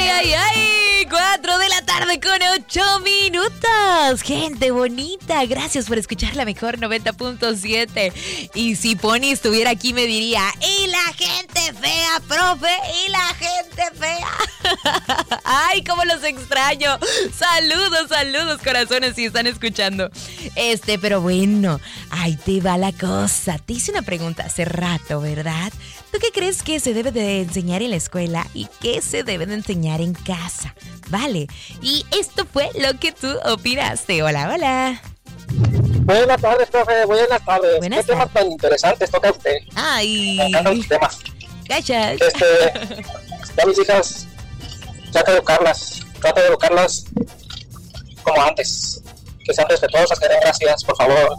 ay, 4 de la tarde con 8 minutos. Gente bonita, gracias por escuchar la mejor 90.7. Y si Pony estuviera aquí me diría, y la gente fea, profe, y la gente fea. Ay, cómo los extraño. Saludos, corazones, si están escuchando. Pero bueno, ahí te va la cosa. Te hice una pregunta hace rato, ¿verdad? ¿Tú qué crees que se debe de enseñar en la escuela y qué se debe de enseñar en casa? Vale, y esto fue lo que tú opinaste. Hola. Buenas tardes, profe, buenas tardes. Buenas ¿Qué temas tan interesantes toca usted? Ay. Me encantan los temas. Gracias. Ya mis hijas, trata de educarlas como antes. Que sean respetuosas, que den gracias, por favor.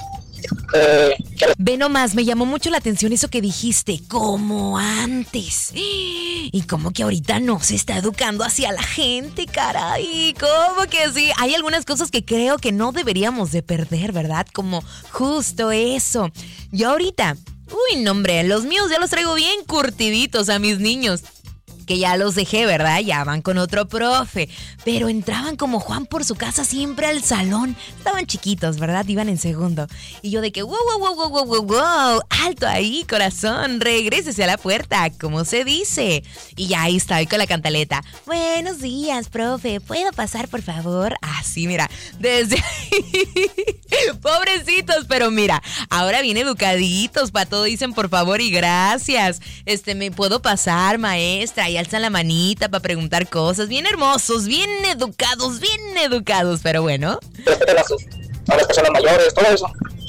Ve nomás, me llamó mucho la atención eso que dijiste, como antes. Y como que ahorita no se está educando hacia la gente, caray. ¿Cómo que sí? Hay algunas cosas que creo que no deberíamos de perder, ¿verdad? Como justo eso. Yo ahorita, no hombre, los míos ya los traigo bien curtiditos a mis niños. Que ya los dejé, ¿verdad? Ya van con otro profe. Pero entraban como Juan por su casa siempre al salón. Estaban chiquitos, ¿verdad? Iban en segundo. Y yo de que, wow, alto ahí, corazón, regrésese a la puerta, como se dice. Y ya ahí estoy con la cantaleta. Buenos días, profe, ¿puedo pasar, por favor? Así, mira, desde ahí. Pobrecitos, pero mira, ahora bien educaditos, para todo dicen por favor y gracias. ¿Me puedo pasar, maestra? Y alzan la manita para preguntar cosas. Bien hermosos, bien educados, pero bueno. Respeten a las personas mayores, todo eso.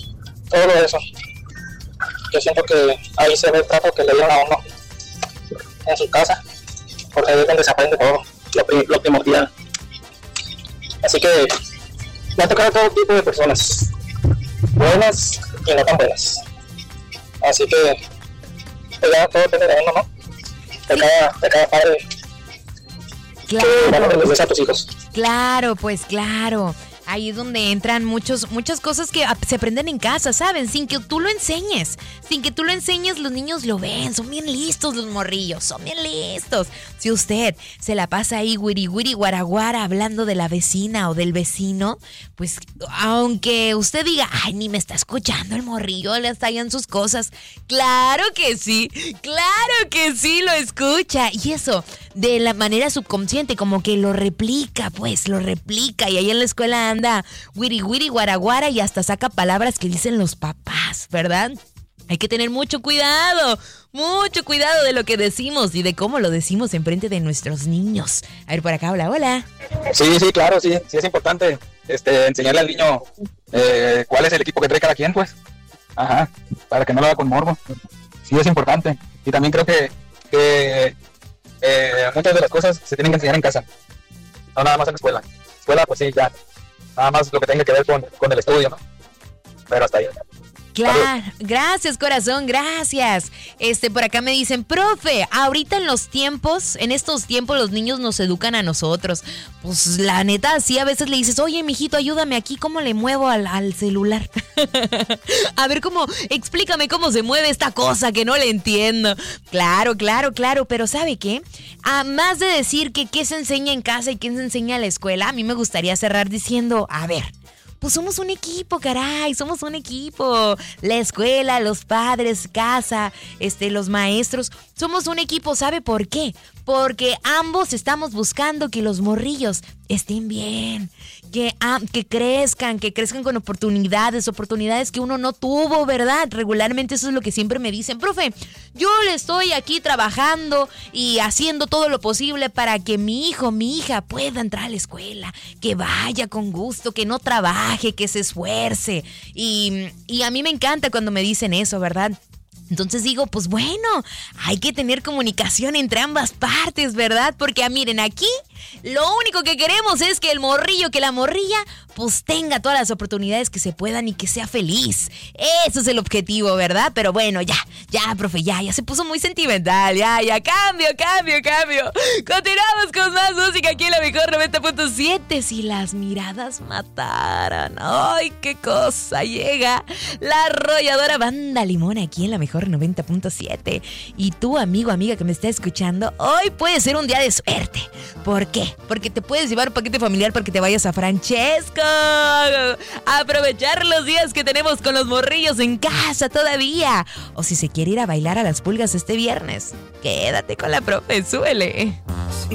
Yo siento que ahí se ve el trato que le dieron a uno en su casa, porque ahí es donde se aprende todo, lo primordial. Así que me ha tocado todo tipo de personas, buenas y no tan buenas. Así que ya todo depende de uno, ¿no? De cada padre. Claro. Que les des a tus hijos. Claro, pues claro. Ahí es donde entran muchas cosas que se aprenden en casa, ¿saben? Sin que tú lo enseñes. Los niños lo ven. Son bien listos los morrillos. Son bien listos. Si usted se la pasa ahí wiri guaraguara hablando de la vecina o del vecino, pues aunque usted diga, ay, ni me está escuchando el morrillo, le estallan sus cosas. Claro que sí lo escucha. Y eso, de la manera subconsciente, como que lo replica. Y ahí en la escuela anda wiri guaraguara y hasta saca palabras que dicen los papás, ¿verdad? Hay que tener mucho cuidado de lo que decimos y de cómo lo decimos enfrente de nuestros niños. A ver, por acá, hola. Sí, claro, sí es importante enseñarle al niño cuál es el equipo que trae cada quien, pues. Ajá, para que no lo haga con morbo. Sí es importante. Y también creo que muchas de las cosas se tienen que enseñar en casa, no nada más en la escuela. Escuela, pues sí, ya. Nada más lo que tenga que ver con el estudio, ¿no? Pero hasta ahí. Claro, gracias corazón, gracias. Por acá me dicen, profe, ahorita en estos tiempos los niños nos educan a nosotros. Pues la neta, sí, a veces le dices, oye, mijito, ayúdame aquí, ¿cómo le muevo al celular? A ver, explícame cómo se mueve esta cosa que no le entiendo. Claro, pero ¿sabe qué? Más de decir que qué se enseña en casa y qué se enseña en la escuela, a mí me gustaría cerrar diciendo, a ver, pues somos un equipo, caray, somos un equipo. La escuela, los padres, casa, los maestros, somos un equipo, ¿sabe por qué? Porque ambos estamos buscando que los morrillos estén bien, que crezcan con oportunidades que uno no tuvo, ¿verdad? Regularmente eso es lo que siempre me dicen, profe, yo le estoy aquí trabajando y haciendo todo lo posible para que mi hijo, mi hija pueda entrar a la escuela, que vaya con gusto, que no trabaje, que se esfuerce. Y a mí me encanta cuando me dicen eso, ¿verdad? Entonces digo, pues bueno, hay que tener comunicación entre ambas partes, ¿verdad? Porque miren, aquí lo único que queremos es que el morrillo, que la morrilla, pues tenga todas las oportunidades que se puedan y que sea feliz. Eso es el objetivo, ¿verdad? Pero bueno, ya, profe, ya se puso muy sentimental, ya, cambio. Continuamos con más música aquí en la mejor 90.7. Si las miradas mataran, ¡ay, qué cosa! Llega la arrolladora Banda Limón aquí en la mejor 90.7. Y tú, amigo, amiga que me está escuchando, hoy puede ser un día de suerte. ¿Por qué? Porque te puedes llevar un paquete familiar para que te vayas a Francesco. A aprovechar los días que tenemos con los morrillos en casa todavía. O si se quiere ir a bailar a las pulgas este viernes, quédate con la profe, súbele.